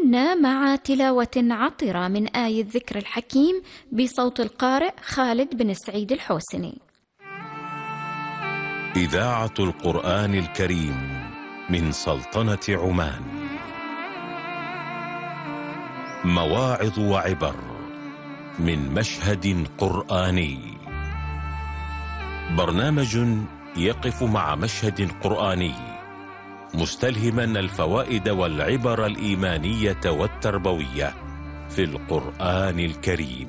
كنا مع تلاوة عطرة من آية الذكر الحكيم بصوت القارئ خالد بن سعيد الحوسني. إذاعة القرآن الكريم من سلطنة عمان. مواعظ وعبر من مشهد قرآني. برنامج يقف مع مشهد قرآني مستلهما الفوائد والعبر الإيمانية والتربوية في القرآن الكريم.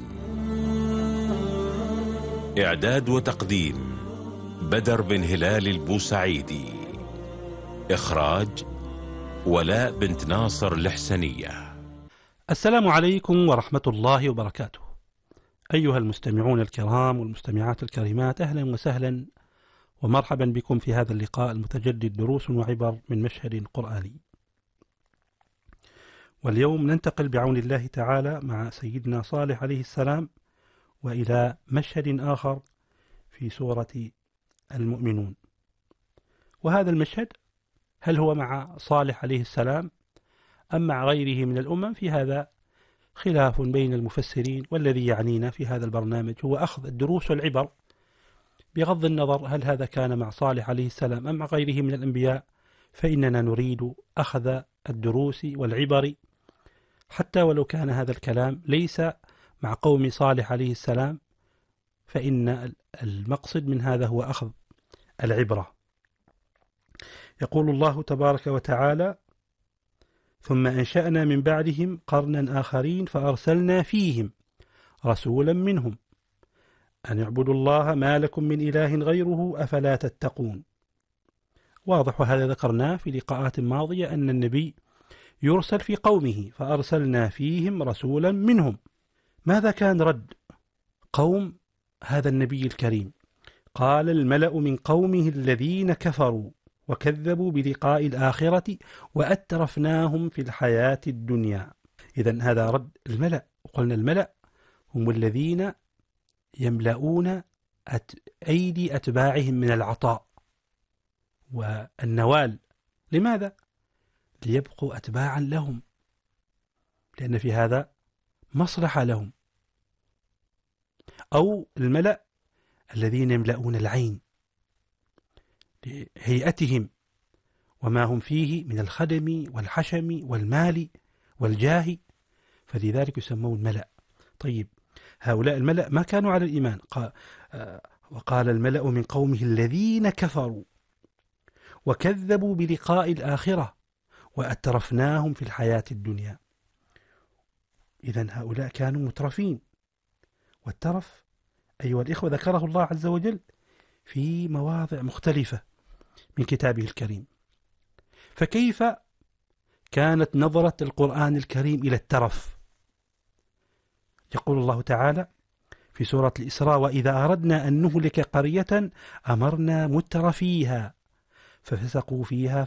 إعداد وتقديم بدر بن هلال البوسعيدي. إخراج ولاء بنت ناصر الحسنية. السلام عليكم ورحمة الله وبركاته. أيها المستمعون الكرام والمستمعات الكريمات، أهلا وسهلا ومرحبا بكم في هذا اللقاء المتجدد، دروس وعبر من مشهد قرآني. واليوم ننتقل بعون الله تعالى مع سيدنا صالح عليه السلام وإلى مشهد آخر في سورة المؤمنون. وهذا المشهد هل هو مع صالح عليه السلام أم مع غيره من الأمم؟ في هذا خلاف بين المفسرين، والذي يعنينا في هذا البرنامج هو أخذ الدروس والعبر بغض النظر هل هذا كان مع صالح عليه السلام أم مع غيره من الأنبياء، فإننا نريد أخذ الدروس والعبر حتى ولو كان هذا الكلام ليس مع قوم صالح عليه السلام، فإن المقصد من هذا هو أخذ العبرة. يقول الله تبارك وتعالى: ثم أنشأنا من بعدهم قرنا آخرين فأرسلنا فيهم رسولا منهم أن اعبدوا الله ما لكم من إله غيره أفلا تتقون. واضح، وهذا ذكرناه في لقاءات ماضية أن النبي يرسل في قومه، فأرسلنا فيهم رسولا منهم. ماذا كان رد قوم هذا النبي الكريم؟ قال: الملأ من قومه الذين كفروا وكذبوا بلقاء الآخرة وأترفناهم في الحياة الدنيا. إذن هذا رد الملأ، وقلنا الملأ هم الذين يملؤون أيدي أتباعهم من العطاء والنوال. لماذا؟ ليبقوا أتباعا لهم، لأن في هذا مصلحة لهم. أو الملأ الذين يملؤون العين لهيئتهم وما هم فيه من الخدم والحشم والمال والجاه، فلذلك يسمون ملأ. طيب، هؤلاء الملأ ما كانوا على الإيمان. وقال الملأ من قومه الذين كفروا وكذبوا بلقاء الآخرة وأترفناهم في الحياة الدنيا. إذن هؤلاء كانوا مترفين، والترف أيها الإخوة ذكره الله عز وجل في مواضع مختلفة من كتابه الكريم. فكيف كانت نظرة القرآن الكريم إلى الترف؟ يقول الله تعالى في سورة الإسراء: وإذا أردنا أن نهلك قرية أمرنا مترفيها ففسقوا فيها